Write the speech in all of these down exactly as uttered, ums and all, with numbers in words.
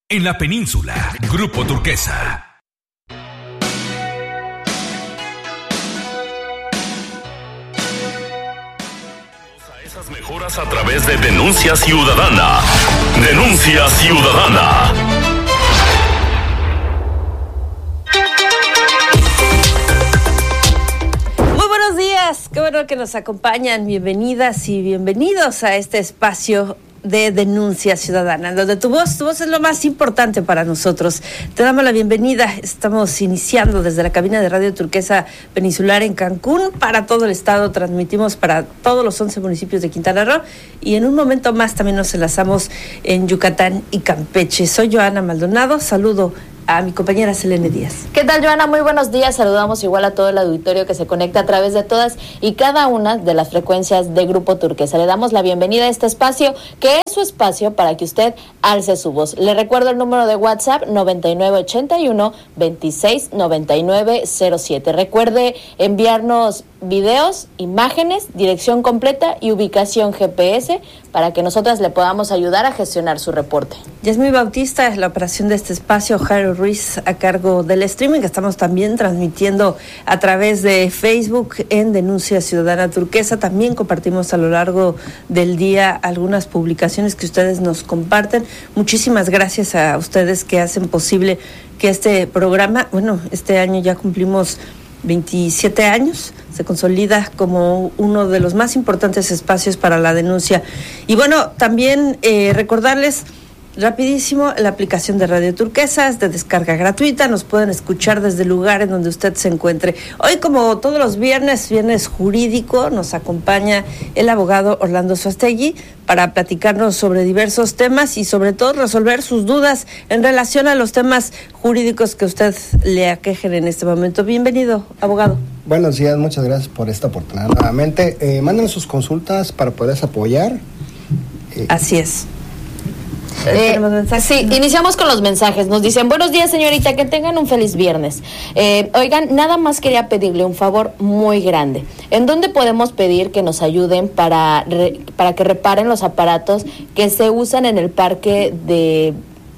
En la península, Grupo Turquesa. Esas mejoras a través de Denuncia Ciudadana. Denuncia Ciudadana. Muy buenos días, qué bueno que nos acompañan. Bienvenidas y bienvenidos a este espacio de Denuncia Ciudadana, donde tu voz, tu voz es lo más importante para nosotros. Te damos la bienvenida. Estamos iniciando desde la cabina de Radio Turquesa Peninsular en Cancún para todo el estado. Transmitimos para todos los once municipios de Quintana Roo y en un momento más también nos enlazamos en Yucatán y Campeche. Soy Joana Maldonado. Saludo a mi compañera Selene Díaz. ¿Qué tal, Joana? Muy buenos días. Saludamos igual a todo el auditorio que se conecta a través de todas y cada una de las frecuencias de Grupo Turquesa. Le damos la bienvenida a este espacio, que es su espacio para que usted alce su voz. Le recuerdo el número de WhatsApp noventa y nueve ochenta y uno veintiséis noventa y nueve cero siete. Recuerde enviarnos videos, imágenes, dirección completa y ubicación G P S para que nosotras le podamos ayudar a gestionar su reporte. Yasmín Bautista es la operación de este espacio, Jairo Ruiz a cargo del streaming. Estamos también transmitiendo a través de Facebook en Denuncia Ciudadana Turquesa. También compartimos a lo largo del día algunas publicaciones que ustedes nos comparten. Muchísimas gracias a ustedes que hacen posible que este programa, bueno, este año ya cumplimos veintisiete años, se consolida como uno de los más importantes espacios para la denuncia. Y bueno, también eh, recordarles rapidísimo la aplicación de Radio Turquesa es de descarga gratuita, nos pueden escuchar desde el lugar en donde usted se encuentre. Hoy, como todos los viernes, viernes jurídico, nos acompaña el abogado Orlando Suastegui para platicarnos sobre diversos temas y sobre todo resolver sus dudas en relación a los temas jurídicos que usted le aquejen en este momento. Bienvenido, abogado. Buenos días, muchas gracias por esta oportunidad nuevamente. Eh, manden sus consultas para poderles apoyar. Eh, Así es. Eh, sí, iniciamos con los mensajes. Nos dicen: buenos días, señorita, que tengan un feliz viernes. Eh, oigan, nada más quería pedirle un favor muy grande. ¿En dónde podemos pedir que nos ayuden para, re, para que reparen los aparatos que se usan en el parque de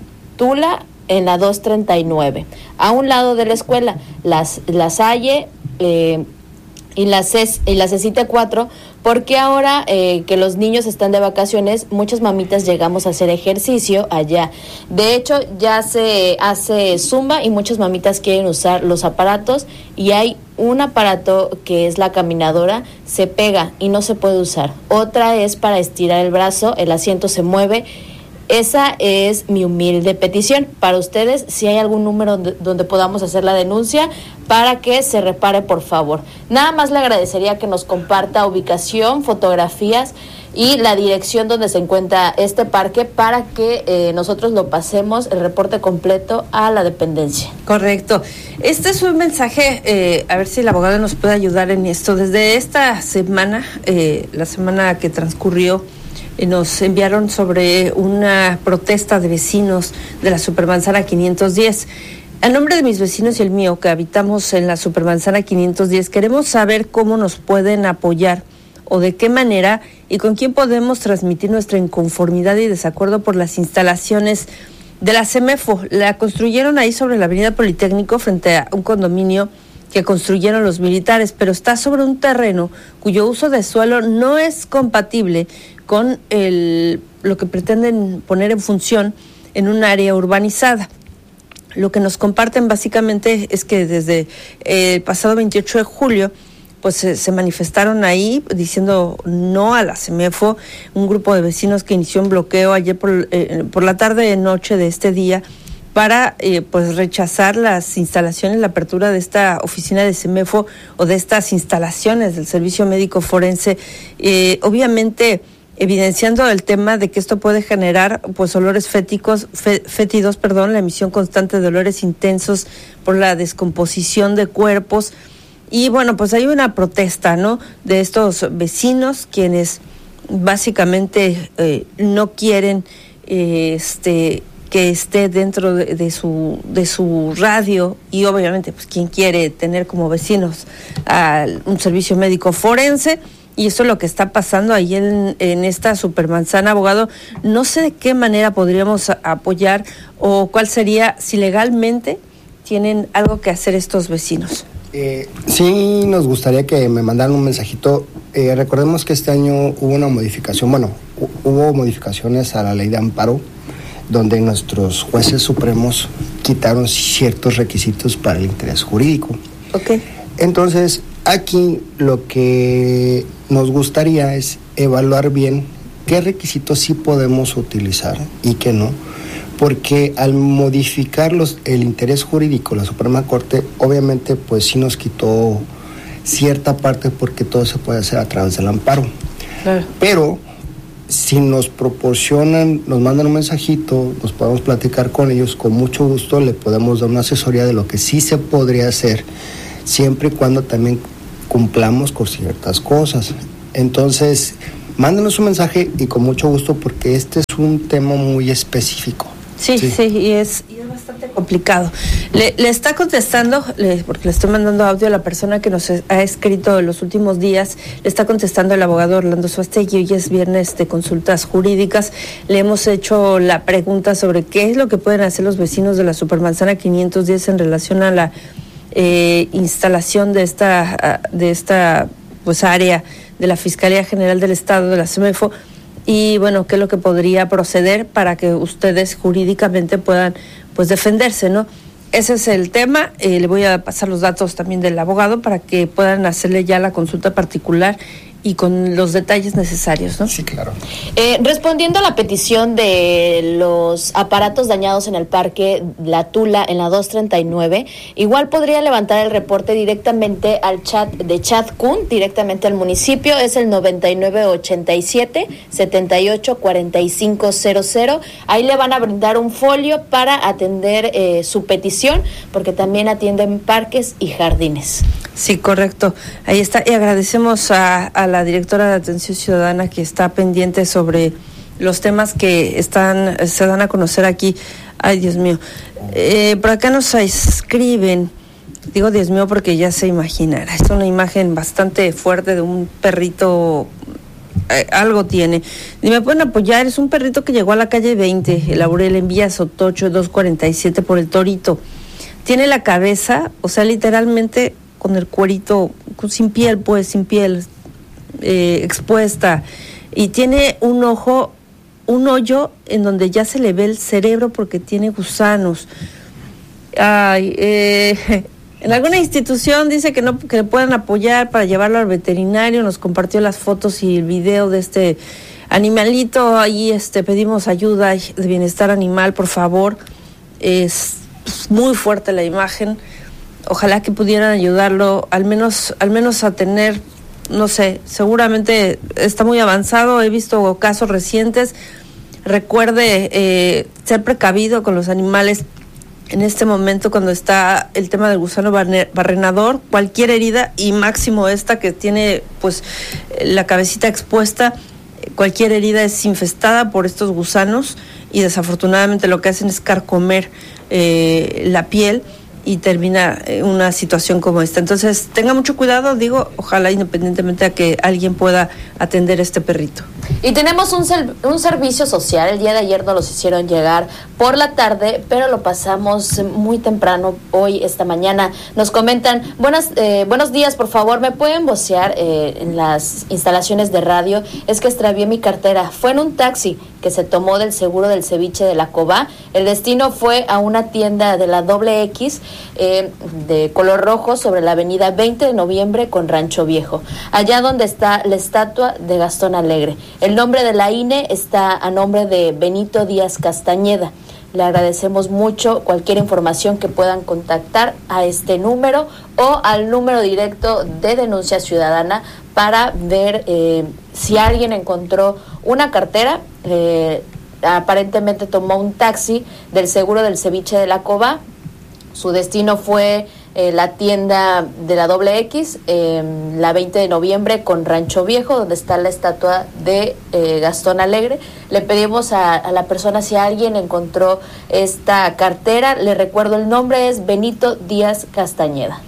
Tula, en la dos treinta y nueve, a un lado de la escuela, las, la Salle eh, y la CES, y la CECITE cuatro? Porque ahora eh, que los niños están de vacaciones, muchas mamitas llegamos a hacer ejercicio allá. De hecho, ya se hace zumba y muchas mamitas quieren usar los aparatos, y hay un aparato que es la caminadora, se pega y no se puede usar. Otra es para estirar el brazo, el asiento se mueve. Esa es mi humilde petición para ustedes. Si hay algún número donde, donde podamos hacer la denuncia para que se repare, por favor. Nada más le agradecería que nos comparta ubicación, fotografías y la dirección donde se encuentra este parque para que eh, nosotros lo pasemos, el reporte completo, a la dependencia. Correcto. Este es un mensaje, eh, a ver si el abogado nos puede ayudar en esto. Desde esta semana, eh, la semana que transcurrió, nos enviaron sobre una protesta de vecinos de la Supermanzana quinientos diez. A nombre de mis vecinos y el mío, que habitamos en la Supermanzana quinientos diez, queremos saber cómo nos pueden apoyar o de qué manera y con quién podemos transmitir nuestra inconformidad y desacuerdo por las instalaciones de la CEMEFO. La construyeron ahí sobre la avenida Politécnico, frente a un condominio que construyeron los militares, pero está sobre un terreno cuyo uso de suelo no es compatible con el, lo que pretenden poner en función en un área urbanizada. Lo que nos comparten básicamente es que desde el pasado veintiocho de julio pues se, se manifestaron ahí diciendo no a la CEMEFO, un grupo de vecinos que inició un bloqueo ayer por, eh, por la tarde y noche de este día para eh, pues rechazar las instalaciones, la apertura de esta oficina de CEMEFO o de estas instalaciones del Servicio Médico Forense, eh, obviamente evidenciando el tema de que esto puede generar pues olores féticos, fe, fétidos, perdón, la emisión constante de olores intensos por la descomposición de cuerpos. Y bueno, pues hay una protesta, ¿no?, de estos vecinos quienes básicamente eh, no quieren eh, este que esté dentro de, de su de su radio, y obviamente pues quien quiere tener como vecinos a un servicio médico forense. y eso es lo que está pasando ahí en, en esta supermanzana, abogado. No sé de qué manera podríamos apoyar o cuál sería, si legalmente tienen algo que hacer estos vecinos. Eh, sí, nos gustaría que me mandaran un mensajito. Eh, recordemos que este año hubo una modificación, bueno, hubo modificaciones a la ley de amparo, donde nuestros jueces supremos quitaron ciertos requisitos para el interés jurídico. Okay. Entonces, aquí lo que nos gustaría es evaluar bien qué requisitos sí podemos utilizar y qué no, porque al modificar los, el interés jurídico, la Suprema Corte, obviamente, pues sí nos quitó cierta parte, porque todo se puede hacer a través del amparo. Claro. Pero si nos proporcionan, nos mandan un mensajito, nos podemos platicar con ellos, con mucho gusto le podemos dar una asesoría de lo que sí se podría hacer, siempre y cuando también cumplamos con ciertas cosas. Entonces, mándenos un mensaje y con mucho gusto, porque este es un tema muy específico. Sí, sí, sí, y es, y es bastante complicado. Le, le está contestando, le, porque le estoy mandando audio a la persona que nos ha escrito en los últimos días, le está contestando el abogado Orlando Suastegui. Hoy es viernes de consultas jurídicas. Le hemos hecho la pregunta sobre qué es lo que pueden hacer los vecinos de la Supermanzana quinientos diez en relación a la eh, instalación de esta, de esta pues área de la Fiscalía General del Estado, de la SEMEFO. Y bueno, qué es lo que podría proceder para que ustedes jurídicamente puedan pues defenderse, ¿no? Ese es el tema. Eh, le voy a pasar los datos también del abogado para que puedan hacerle ya la consulta particular y con los detalles necesarios, ¿no? Sí, claro. Eh, respondiendo a la petición de los aparatos dañados en el parque La Tula en la dos treinta y nueve, igual podría levantar el reporte directamente al chat de Chatcun, directamente al municipio. Es el noventa y nueve ochenta y siete setenta y ocho cuarenta y cinco cero cero. Ahí le van a brindar un folio para atender eh, su petición, porque también atienden parques y jardines. Sí, correcto. Ahí está. Y agradecemos a, a la directora de Atención Ciudadana que está pendiente sobre los temas que están se dan a conocer aquí. Ay, Dios mío. Eh, por acá nos escriben, digo Dios mío porque ya se imaginará. Es una imagen bastante fuerte de un perrito, eh, algo tiene. Y me pueden apoyar, es un perrito que llegó a la calle veinte, el Laurel en Villa Sotocho, dos cuarenta y siete por el Torito. Tiene la cabeza, o sea, literalmente con el cuerito, sin piel, pues, sin piel, eh, expuesta, y tiene un ojo, un hoyo en donde ya se le ve el cerebro porque tiene gusanos. Ay, eh, en alguna institución dice que no, que le puedan apoyar para llevarlo al veterinario. Nos compartió las fotos y el video de este animalito. Ahí este, pedimos ayuda de bienestar animal, por favor. Es muy fuerte la imagen. Ojalá que pudieran ayudarlo, al menos, al menos a tener, no sé, seguramente está muy avanzado. He visto casos recientes. Recuerde eh, ser precavido con los animales en este momento cuando está el tema del gusano barrenador. Cualquier herida, y máximo esta que tiene pues la cabecita expuesta, cualquier herida es infestada por estos gusanos y desafortunadamente lo que hacen es carcomer eh, la piel y termina una situación como esta. Entonces, tenga mucho cuidado, digo, ojalá independientemente a que alguien pueda atender a este perrito. Y tenemos un, sel- un servicio social. El día de ayer nos los hicieron llegar por la tarde, pero lo pasamos muy temprano hoy, esta mañana. Nos comentan, buenas, eh, buenos días, por favor, ¿me pueden vocear eh, en las instalaciones de radio? Es que extravié mi cartera. Fue en un taxi que se tomó del seguro del ceviche de la Cobá. El destino fue a una tienda de la doble X eh, de color rojo sobre la avenida veinte de noviembre con Rancho Viejo, allá donde está la estatua de Gastón Alegre. El nombre de la I N E está a nombre de Benito Díaz Castañeda. Le agradecemos mucho cualquier información que puedan contactar a este número o al número directo de Denuncia Ciudadana para ver eh, si alguien encontró una cartera. Eh, aparentemente tomó un taxi del seguro del ceviche de la Cobá. Su destino fue eh, la tienda de la doble X, eh, la veinte de noviembre con Rancho Viejo, donde está la estatua de eh, Gastón Alegre. Le pedimos a, a la persona si alguien encontró esta cartera. Le recuerdo, el nombre es Benito Díaz Castañeda.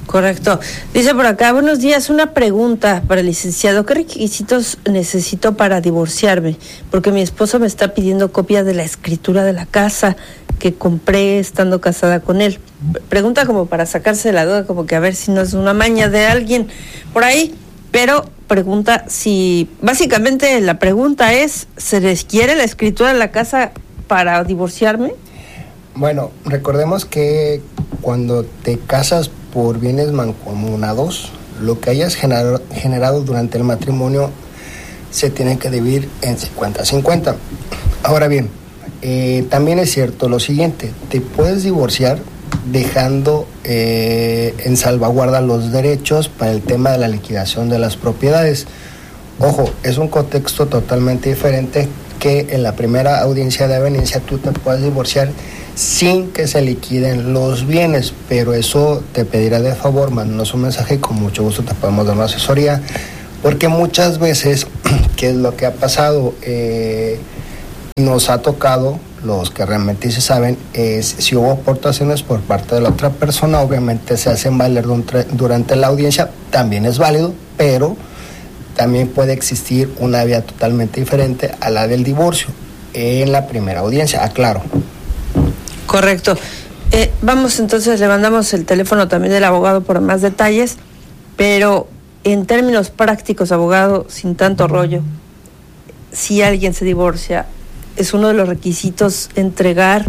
Correcto. Dice por acá, buenos días, una pregunta para el licenciado. ¿Qué requisitos necesito para divorciarme? Porque mi esposo me está pidiendo copia de la escritura de la casa que compré estando casada con él. Pregunta como para sacarse la duda, como que a ver si no es una maña de alguien por ahí, pero pregunta si, básicamente la pregunta es, ¿se les quiere la escritura de la casa para divorciarme? Bueno, recordemos que cuando te casas por bienes mancomunados, lo que hayas generado, generado durante el matrimonio se tiene que dividir en cincuenta cincuenta. Ahora bien, eh, también es cierto lo siguiente, te puedes divorciar dejando eh, en salvaguarda los derechos para el tema de la liquidación de las propiedades. Ojo, es un contexto totalmente diferente que en la primera audiencia de aveniencia tú te puedes divorciar sin que se liquiden los bienes, pero eso te pedirá de favor, mándanos un mensaje y con mucho gusto te podemos dar una asesoría, porque muchas veces, ¿qué es lo que ha pasado? Eh, nos ha tocado, los que realmente se saben, es si hubo aportaciones por parte de la otra persona, obviamente se hacen valer durante la audiencia, también es válido, pero también puede existir una vía totalmente diferente a la del divorcio en la primera audiencia, aclaro. Correcto. Eh, vamos entonces, le mandamos el teléfono también del abogado por más detalles, pero en términos prácticos, abogado, sin tanto rollo, si alguien se divorcia, ¿es uno de los requisitos entregar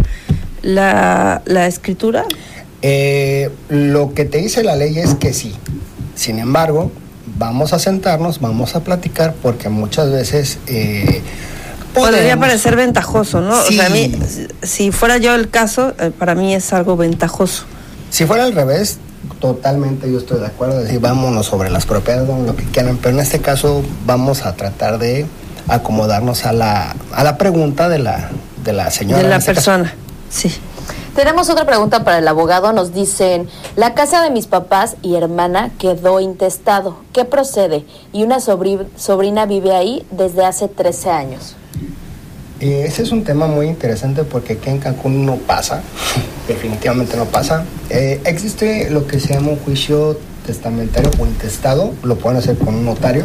la, la escritura? Eh, lo que te dice la ley es que sí. Sin embargo, vamos a sentarnos, vamos a platicar, porque muchas veces... Eh, Podría parecer ventajoso, ¿no? Sí. O sea, a mí, si fuera yo el caso, eh, para mí es algo ventajoso. Si fuera al revés, totalmente yo estoy de acuerdo, decir, vámonos sobre las propiedades, lo que quieran, pero en este caso vamos a tratar de acomodarnos a la a la pregunta de la de la señora. De la este persona, caso. sí. Tenemos otra pregunta para el abogado. Nos dicen, la casa de mis papás y hermana quedó intestado. ¿Qué procede? Y una sobri- sobrina vive ahí desde hace trece años. Eh, ese es un tema muy interesante porque aquí en Cancún no pasa, definitivamente no pasa. Eh, existe lo que se llama un juicio testamentario o intestado, lo pueden hacer con un notario.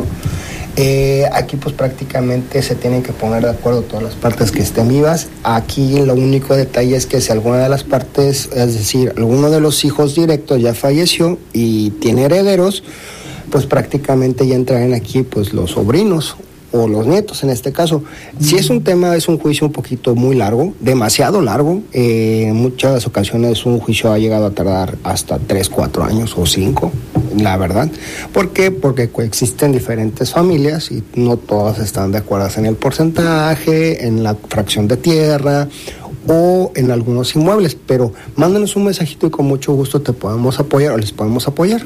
Eh, aquí pues prácticamente se tienen que poner de acuerdo todas las partes que estén vivas. Aquí lo único detalle es que si alguna de las partes, es decir, alguno de los hijos directos ya falleció y tiene herederos, pues prácticamente ya entrarán aquí pues los sobrinos o los nietos en este caso. Si es un tema, es un juicio un poquito muy largo, demasiado largo. Eh, en muchas ocasiones un juicio ha llegado a tardar hasta tres, cuatro años o cinco, la verdad. ¿Por qué? Porque coexisten diferentes familias y no todas están de acuerdo en el porcentaje, en la fracción de tierra o en algunos inmuebles, pero mándanos un mensajito y con mucho gusto te podemos apoyar o les podemos apoyar.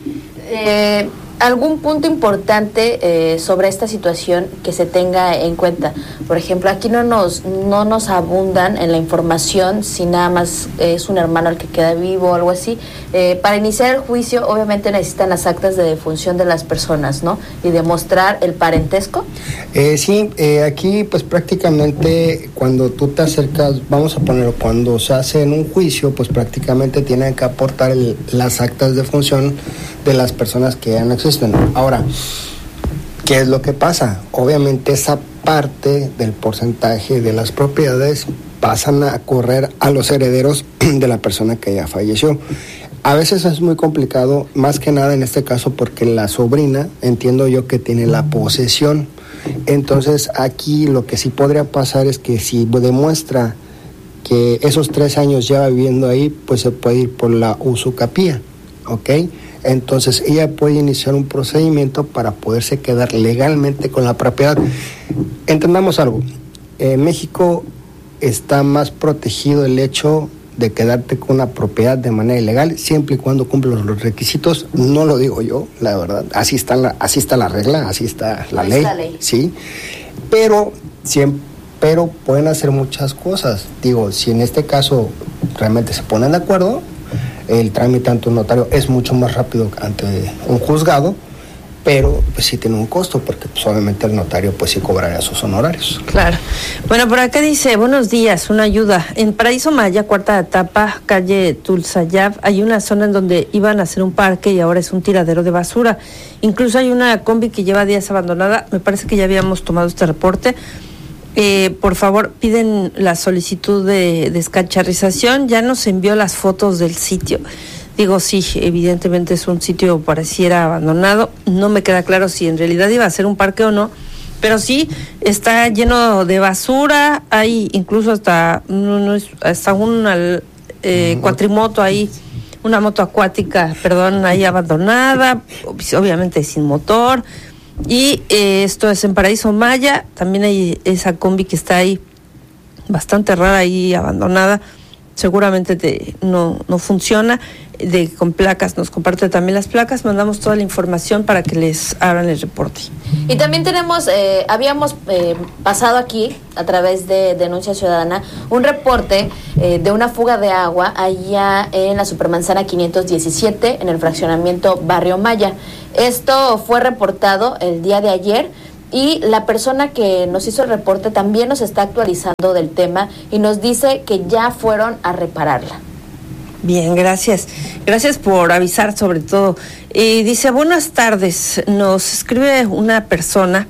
Eh, ¿Algún punto importante eh, sobre esta situación que se tenga en cuenta? Por ejemplo, aquí no nos no nos abundan en la información si nada más es un hermano el que queda vivo o algo así. Eh, para iniciar el juicio, obviamente necesitan las actas de defunción de las personas, ¿no? Y demostrar el parentesco. Eh, sí, eh, aquí pues prácticamente cuando tú te acercas, vamos a ponerlo, cuando se hace en un juicio, pues prácticamente tienen que aportar el, las actas de función de las personas que ya no existen. Ahora, ¿qué es lo que pasa? Obviamente esa parte del porcentaje de las propiedades pasan a correr a los herederos de la persona que ya falleció. A veces es muy complicado, más que nada en este caso porque la sobrina, entiendo yo que tiene la posesión. Entonces aquí lo que sí podría pasar es que si demuestra que esos tres años lleva viviendo ahí, pues se puede ir por la usucapía, ¿ok? Entonces ella puede iniciar un procedimiento para poderse quedar legalmente con la propiedad. Entendamos algo, en México está más protegido el hecho de quedarte con una propiedad de manera ilegal, siempre y cuando cumple los requisitos. No lo digo yo, la verdad, así está la, así está la regla, así está la, ley, la ley, sí, pero siempre, pero pueden hacer muchas cosas. Digo, si en este caso realmente se ponen de acuerdo, el trámite ante un notario es mucho más rápido que ante un juzgado. pero pues sí tiene un costo, porque pues obviamente el notario pues sí cobraría sus honorarios. Claro. Bueno, por acá dice, buenos días, una ayuda. En Paraíso Maya, cuarta etapa, calle Tulsayab, hay una zona en donde iban a hacer un parque y ahora es un tiradero de basura. Incluso hay una combi que lleva días abandonada, me parece que ya habíamos tomado este reporte. Eh, por favor, piden la solicitud de descacharrización, ya nos envió las fotos del sitio. Digo, sí, evidentemente es un sitio pareciera abandonado, no me queda claro si en realidad iba a ser un parque o no, pero sí, está lleno de basura, hay incluso hasta, no, no es, hasta una eh, cuatrimoto ahí, una moto acuática, perdón, ahí abandonada, obviamente sin motor. Y eh, esto es en Paraíso Maya, también hay esa combi que está ahí bastante rara ahí abandonada, seguramente te, no, no funciona, de con placas, nos comparte también las placas, mandamos toda la información para que les abran el reporte. Y también tenemos, eh, habíamos eh, pasado aquí, a través de Denuncia Ciudadana, un reporte eh, de una fuga de agua allá en la Supermanzana quinientos diecisiete, en el fraccionamiento Barrio Maya. Esto fue reportado el día de ayer y la persona que nos hizo el reporte también nos está actualizando del tema y nos dice que ya fueron a repararla. Bien, gracias. Gracias por avisar sobre todo. Y dice, buenas tardes, nos escribe una persona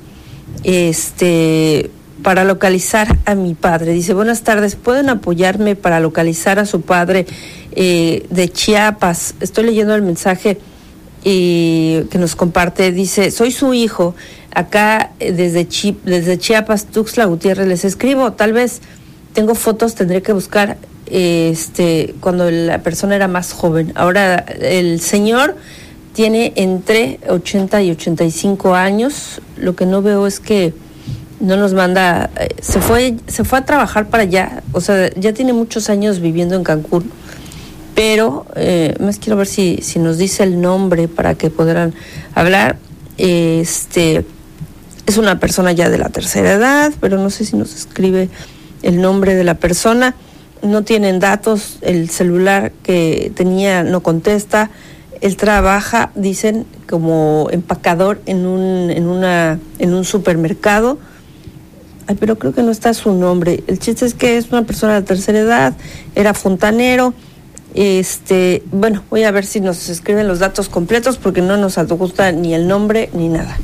este para localizar a mi padre. Dice, buenas tardes, ¿pueden apoyarme para localizar a su padre eh, de Chiapas? Estoy leyendo el mensaje y que nos comparte, dice, soy su hijo, acá desde, Chi, desde Chiapas, Tuxtla Gutiérrez, les escribo, tal vez tengo fotos, tendré que buscar este cuando la persona era más joven. Ahora el señor tiene entre ochenta y ochenta y cinco años, lo que no veo es que no nos manda, eh, se fue, se fue a trabajar para allá, o sea, ya tiene muchos años viviendo en Cancún. Pero eh, más quiero ver si, si nos dice el nombre para que podrán hablar. Este es una persona ya de la tercera edad, pero no sé si nos escribe el nombre de la persona. No tienen datos, el celular que tenía no contesta. Él trabaja, dicen, como empacador en un en una en un supermercado. Ay, pero creo que no está su nombre. El chiste es que es una persona de la tercera edad, era fontanero. Este, bueno, voy a ver si nos escriben los datos completos porque no nos gusta ni el nombre ni nada.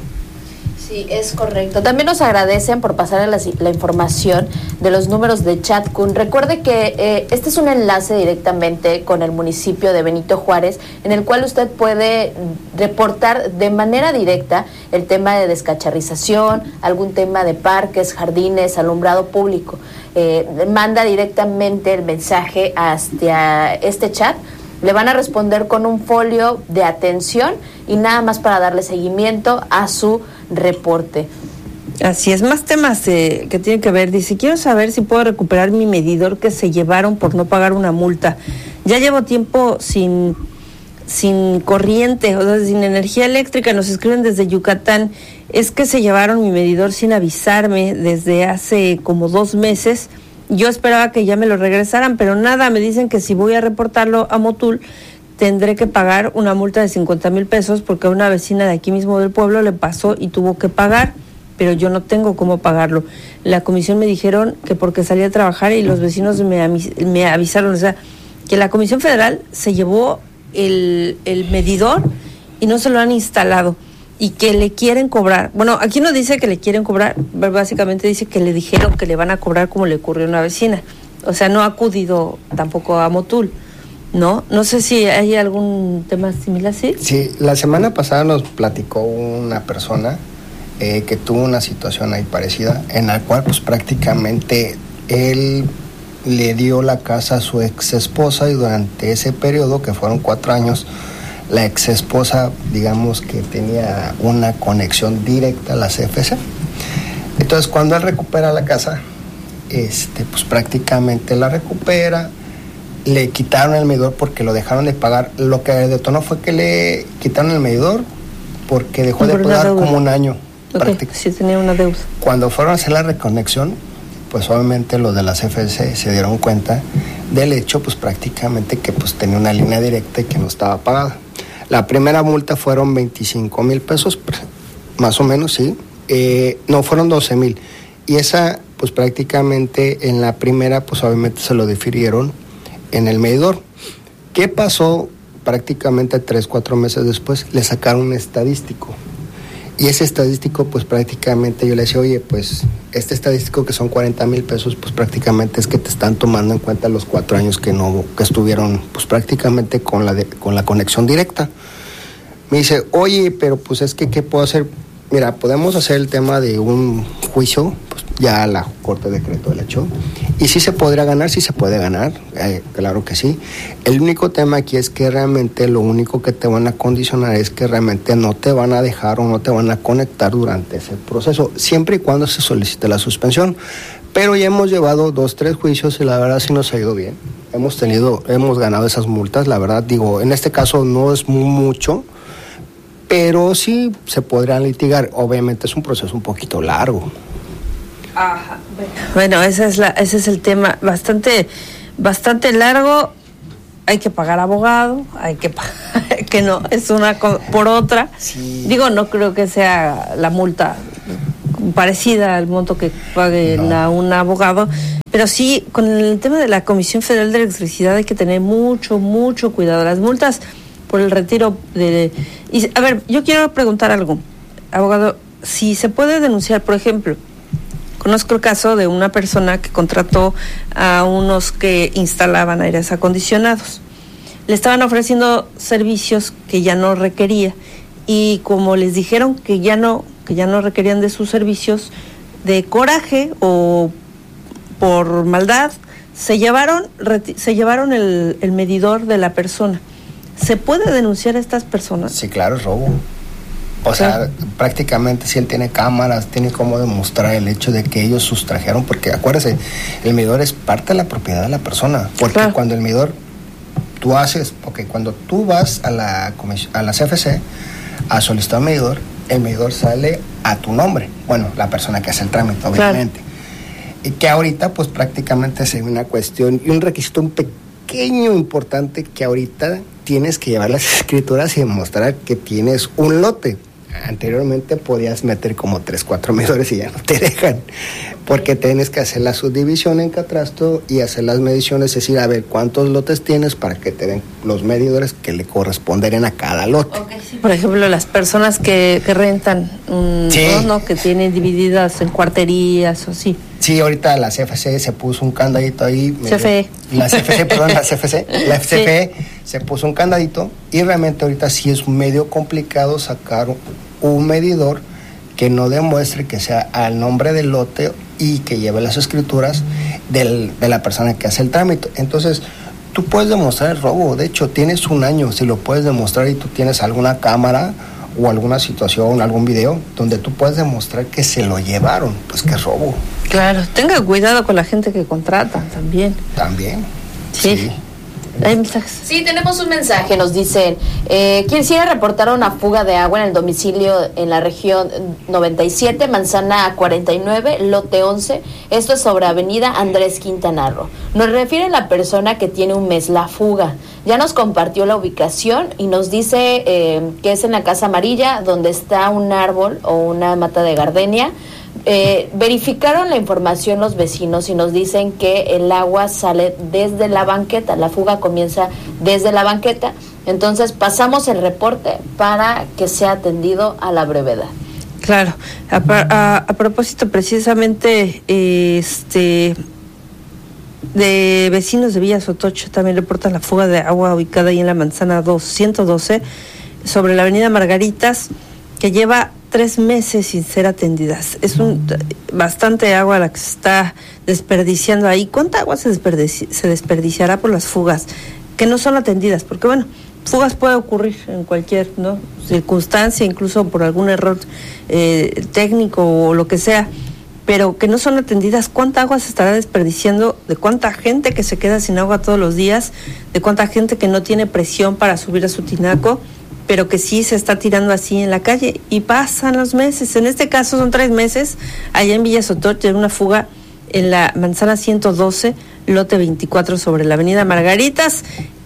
Sí, es correcto. También nos agradecen por pasar la, la información de los números de Chatcun. Recuerde que eh, este es un enlace directamente con el municipio de Benito Juárez, en el cual usted puede reportar de manera directa el tema de descacharrización, algún tema de parques, jardines, alumbrado público. Eh, manda directamente el mensaje hacia este chat. Le van a responder con un folio de atención y nada más para darle seguimiento a su reporte. Así es, más temas eh, que tienen que ver. Dice, quiero saber si puedo recuperar mi medidor que se llevaron por no pagar una multa. Ya llevo tiempo sin, sin corriente, o sea, sin energía eléctrica. Nos escriben desde Yucatán. Es que se llevaron mi medidor sin avisarme desde hace como dos meses. Yo esperaba que ya me lo regresaran, pero nada, me dicen que si voy a reportarlo a Motul, tendré que pagar una multa de cincuenta mil pesos porque a una vecina de aquí mismo del pueblo le pasó y tuvo que pagar, pero yo no tengo cómo pagarlo. La comisión me dijeron que porque salí a trabajar y los vecinos me, me avisaron, o sea, que la Comisión Federal se llevó el, el medidor y no se lo han instalado. Y que le quieren cobrar, bueno, aquí no dice que le quieren cobrar, básicamente dice que le dijeron que le van a cobrar como le ocurrió a una vecina. O sea, no ha acudido tampoco a Motul, ¿no? No sé si hay algún tema similar, ¿sí? Sí, la semana pasada nos platicó una persona eh, que tuvo una situación ahí parecida, en la cual pues prácticamente él le dio la casa a su ex esposa y durante ese periodo, que fueron cuatro años, la ex esposa, digamos que tenía una conexión directa a la C F C. Entonces, cuando él recupera la casa, este, pues prácticamente la recupera, le quitaron el medidor porque lo dejaron de pagar. Lo que detonó fue que le quitaron el medidor porque dejó de pagar como un año. Okay, sí tenía una deuda. Cuando fueron a hacer la reconexión, pues obviamente los de la C F C se dieron cuenta del hecho, pues prácticamente que pues tenía una línea directa y que no estaba pagada. La primera multa fueron veinticinco mil pesos, más o menos, sí. Eh, no, fueron doce mil. Y esa, pues prácticamente en la primera, pues obviamente se lo difirieron en el medidor. ¿Qué pasó? Prácticamente tres, cuatro meses después le sacaron un estadístico. Y ese estadístico, pues prácticamente yo le decía, oye, pues este estadístico que son cuarenta mil pesos, pues prácticamente es que te están tomando en cuenta los cuatro años que no, que estuvieron, pues prácticamente con la, de, con la conexión directa. Me dice, oye, pero pues es que, ¿qué puedo hacer? Mira, podemos hacer el tema de un juicio, pues ya la Corte de Decreto lo hecho. Y si se podría ganar, sí se puede ganar, eh, claro que sí. El único tema aquí es que realmente lo único que te van a condicionar es que realmente no te van a dejar o no te van a conectar durante ese proceso, siempre y cuando se solicite la suspensión. Pero ya hemos llevado dos, tres juicios y la verdad sí nos ha ido bien. Hemos tenido, hemos ganado esas multas, la verdad, digo, en este caso no es muy mucho, pero sí se podrían litigar. Obviamente es un proceso un poquito largo. Ajá. Bueno, esa es la, ese es el tema, bastante, bastante largo. Hay que pagar abogado, hay que pagar, que no, es una co- por otra. Sí. Digo, no creo que sea la multa parecida al monto que pague no. a un abogado, pero sí, con el tema de la Comisión Federal de Electricidad hay que tener mucho, mucho cuidado. Las multas por el retiro de... Y, a ver, yo quiero preguntar algo, abogado, si se puede denunciar, por ejemplo, conozco el caso de una persona que contrató a unos que instalaban aires acondicionados. Le estaban ofreciendo servicios que ya no requería y como les dijeron que ya no, que ya no requerían de sus servicios, de coraje o por maldad, se llevaron, reti- se llevaron el, el medidor de la persona. ¿Se puede denunciar a estas personas? Sí, claro, es robo. O sea, sí. prácticamente si él tiene cámaras, tiene cómo demostrar el hecho de que ellos sustrajeron, porque acuérdese, el medidor es parte de la propiedad de la persona, porque claro. cuando el medidor, tú haces, porque cuando tú vas a la, a la C F C a solicitar un medidor, el medidor sale a tu nombre, bueno, la persona que hace el trámite, obviamente. Claro. Y que ahorita, pues prácticamente es una cuestión y un requisito un pequeño importante que ahorita tienes que llevar las escrituras y demostrar que tienes un lote. Anteriormente podías meter como tres, cuatro medidores y ya no te dejan, porque tienes que hacer la subdivisión en catastro y hacer las mediciones, es decir, a ver cuántos lotes tienes para que te den los medidores que le corresponderían a cada lote. Okay, sí. Por ejemplo, las personas que, que rentan, um, sí. ¿no? ¿no? que tienen divididas en cuarterías o así. Sí, ahorita la C F C se puso un candadito ahí. C F E. La C F C, perdón, la C F C. La C F E sí. se puso un candadito y realmente ahorita sí es medio complicado sacar un medidor que no demuestre que sea al nombre del lote y que lleve las escrituras del, de la persona que hace el trámite. Entonces, tú puedes demostrar el robo. De hecho, tienes un año, si lo puedes demostrar y tú tienes alguna cámara o alguna situación, algún video, donde tú puedes demostrar que se lo llevaron, pues que es robo. Claro, tenga cuidado con la gente que contratan también. También. Sí. sí. ¿Hay mensajes? Sí, tenemos un mensaje, nos dicen, eh, quisiera reportar una fuga de agua en el domicilio en la región noventa y siete, manzana cuarenta y nueve, lote once, esto es sobre avenida Andrés Quintanarro. Nos refiere la persona que tiene un mes la fuga, ya nos compartió la ubicación y nos dice eh, que es en la Casa Amarilla, donde está un árbol o una mata de gardenia. Eh, verificaron la información los vecinos y nos dicen que el agua sale desde la banqueta, la fuga comienza desde la banqueta, entonces pasamos el reporte para que sea atendido a la brevedad. Claro, a, a, a propósito precisamente eh, este de vecinos de Villa Sotocho también reportan la fuga de agua ubicada ahí en la manzana ciento doce sobre la avenida Margaritas, que lleva tres meses sin ser atendidas. Es un bastante agua la que se está desperdiciando ahí. ¿Cuánta agua se, desperdici- se desperdiciará por las fugas que no son atendidas? Porque bueno, fugas puede ocurrir en cualquier ¿no? circunstancia, incluso por algún error eh, técnico o lo que sea, pero que no son atendidas. ¿Cuánta agua se estará desperdiciando? ¿De cuánta gente que se queda sin agua todos los días? ¿De cuánta gente que no tiene presión para subir a su tinaco? Pero que sí se está tirando así en la calle y pasan los meses. En este caso son tres meses. Allá en Villa Sotocho hay una fuga en la manzana ciento doce, lote veinticuatro sobre la avenida Margaritas.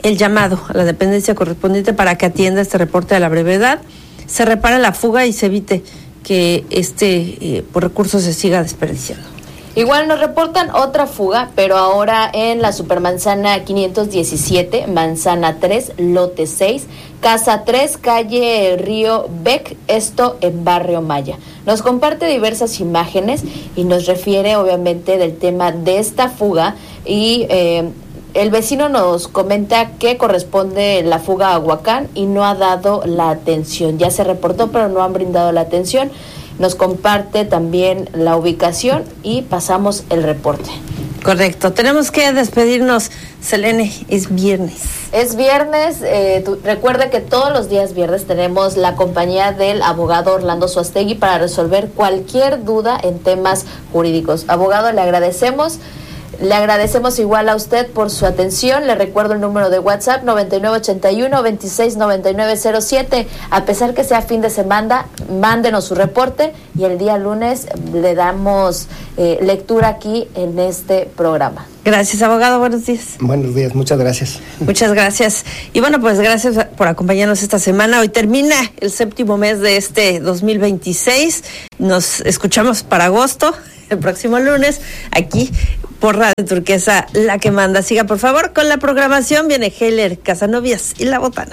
el llamado a la dependencia correspondiente para que atienda este reporte a la brevedad, se repare la fuga y se evite que este eh, por recursos se siga desperdiciando. Igual nos reportan otra fuga, pero ahora en la Supermanzana quinientos diecisiete, Manzana tres, lote seis, casa tres, calle Río Bec, esto en Barrio Maya. Nos comparte diversas imágenes y nos refiere obviamente del tema de esta fuga y eh, el vecino nos comenta que corresponde la fuga a Huacán y no ha dado la atención. Ya se reportó, pero no han brindado la atención. Nos comparte también la ubicación y pasamos el reporte. Correcto. Tenemos que despedirnos, Selene. Es viernes. Es viernes. Eh, tu, recuerde que todos los días viernes tenemos la compañía del abogado Orlando Suastegui para resolver cualquier duda en temas jurídicos. Abogado, le agradecemos. Le agradecemos igual a usted por su atención. Le recuerdo el número de WhatsApp noventa y nueve ochenta y uno veintiséis noventa y nueve cero siete. A pesar que sea fin de semana, mándenos su reporte y el día lunes le damos eh, lectura aquí en este programa. Gracias, abogado. Buenos días. Buenos días, muchas gracias. Muchas gracias. Y bueno, pues gracias por acompañarnos esta semana. Hoy termina el séptimo mes de este dos mil veintiséis. Nos escuchamos para agosto, el próximo lunes, aquí por Radio Turquesa, la que manda. Siga, por favor, con la programación. Viene Heller, Casanovias y La Botana.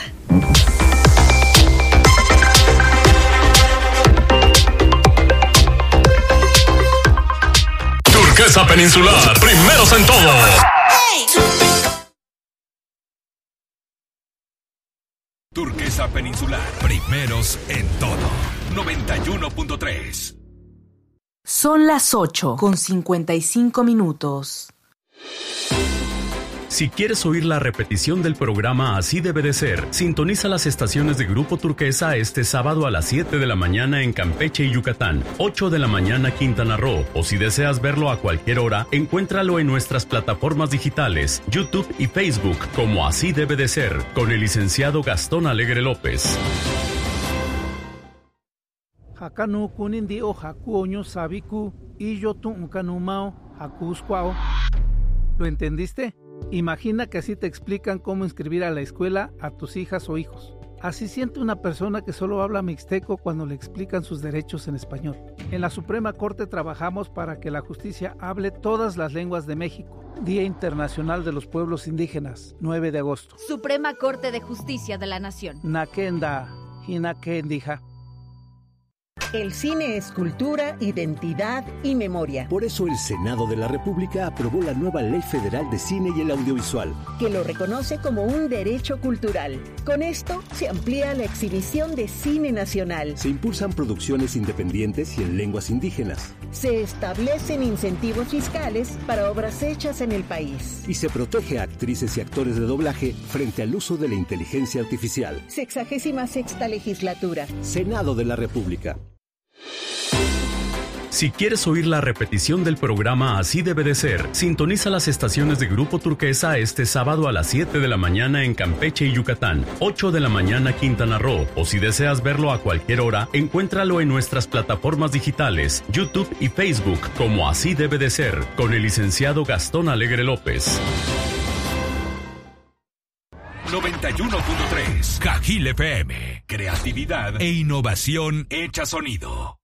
Turquesa Peninsular, primeros en todo. Turquesa Peninsular, primeros en todo. noventa y uno punto tres. Son las ocho con cincuenta y cinco minutos. Si quieres oír la repetición del programa Así Debe de Ser, sintoniza las estaciones de Grupo Turquesa este sábado a las siete de la mañana en Campeche y Yucatán, ocho de la mañana Quintana Roo, o si deseas verlo a cualquier hora, encuéntralo en nuestras plataformas digitales, YouTube y Facebook, como Así Debe de Ser, con el licenciado Gastón Alegre López. Hakanu kunindi o hakuoño sabiku y yo tu unkanumao hakusquao. ¿Lo entendiste? Imagina que así te explican cómo inscribir a la escuela a tus hijas o hijos. Así siente una persona que solo habla mixteco cuando le explican sus derechos en español. En la Suprema Corte trabajamos para que la justicia hable todas las lenguas de México. Día Internacional de los Pueblos Indígenas, nueve de agosto. Suprema Corte de Justicia de la Nación. Nakenda, hinakendija. El cine es cultura, identidad y memoria. Por eso el Senado de la República aprobó la nueva Ley Federal de Cine y el Audiovisual, que lo reconoce como un derecho cultural. Con esto se amplía la exhibición de cine nacional. Se impulsan producciones independientes y en lenguas indígenas. Se establecen incentivos fiscales para obras hechas en el país. Y se protege a actrices y actores de doblaje frente al uso de la inteligencia artificial. Sexagésima sexta legislatura. Senado de la República. Si quieres oír la repetición del programa Así Debe de Ser, sintoniza las estaciones de Grupo Turquesa este sábado a las siete de la mañana en Campeche y Yucatán, ocho de la mañana Quintana Roo, o si deseas verlo a cualquier hora, encuéntralo en nuestras plataformas digitales, YouTube y Facebook, como Así Debe de Ser, con el licenciado Gastón Alegre López. noventa y uno punto tres Cajil F M. Creatividad e innovación hecha sonido.